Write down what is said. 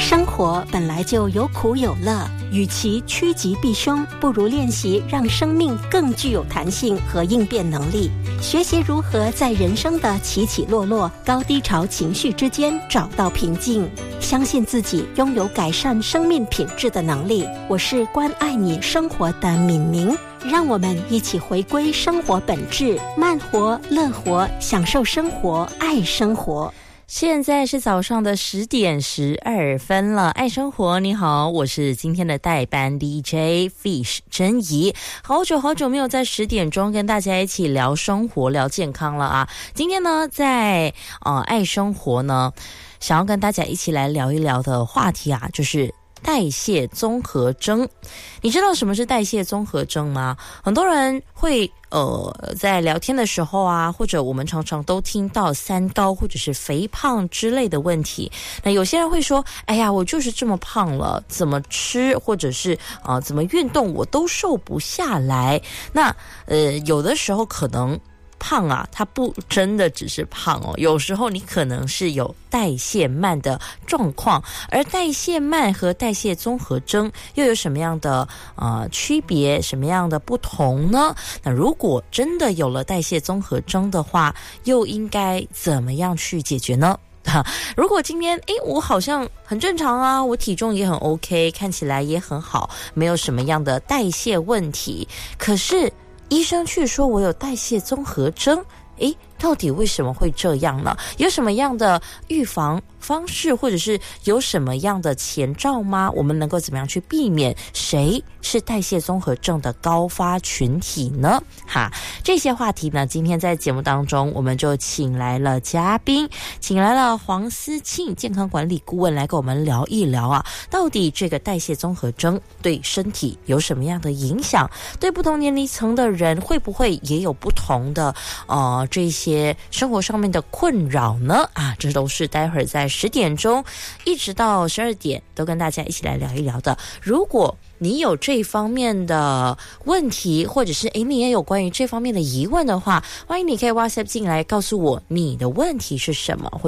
生活本来就有苦有乐，与其趋吉避凶，不如练习让生命更具有弹性和应变能力，学习如何在人生的起起落落、高低潮情绪之间找到平静，相信自己拥有改善生命品质的能力。我是关爱你生活的敏明，让我们一起回归生活本质，慢活、乐活，享受生活，爱生活。 现在是早上的10点12分了，爱生活，你好，我是今天的代班 DJ Fish 珍怡，好久没有在10点钟跟大家一起聊生活聊健康了啊。今天呢在爱生活呢想要跟大家一起来聊一聊的话题啊，就是代谢综合征。你知道什么是代谢综合征吗？很多人会在聊天的时候啊，或者我们常常都听到三高或者是肥胖之类的问题。那有些人会说，哎呀，我就是这么胖了，怎么吃或者是怎么运动我都瘦不下来。那有的时候可能胖啊，它不真的只是胖哦，有时候你可能是有代谢慢的状况，而代谢慢和代谢综合征又有什么样的区别，什么样的不同呢？那如果真的有了代谢综合征的话，又应该怎么样去解决呢？如果今天我好像很正常啊，我体重也很 OK， 看起来也很好，没有什么样的代谢问题，可是医生却说我有代谢综合征，到底为什么会这样呢？有什么样的预防方式，或者是有什么样的前兆吗？我们能够怎么样去避免谁是代谢综合症的高发群体呢？这些话题呢，今天在节目当中我们就请来了嘉宾，请来了黄思庆健康管理顾问来跟我们聊一聊啊，到底这个代谢综合征对身体有什么样的影响，对不同年龄层的人会不会也有不同的这些生活上面的困扰呢？这都是待会儿在10点钟一直到12点都跟大家一起来聊一聊的。如果你有这方面的问题，或者是你也有关于这方面的疑问的话，欢迎你可以 WhatsApp 进来告诉我你的问题是什么，或